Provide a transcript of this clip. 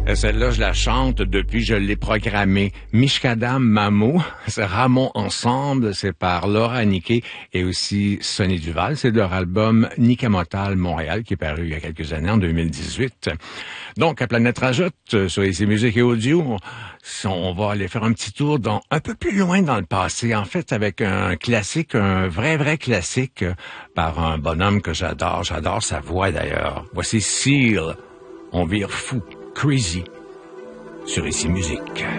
Et celle-là, je la chante depuis, je l'ai programmée. Mishkadam Mamo, c'est Ramon Ensemble, c'est par Laura Niquet et aussi Sonny Duval. C'est de leur album Nikamotal Montréal qui est paru il y a quelques années, en 2018. Donc, à Planète Rajoute, sur ici Musique et Audio, on va aller faire un petit tour un peu plus loin dans le passé, en fait, avec un classique, un vrai classique par un bonhomme que j'adore. J'adore sa voix d'ailleurs. Voici Seal, on vire fou. Crazy sur ici Musique.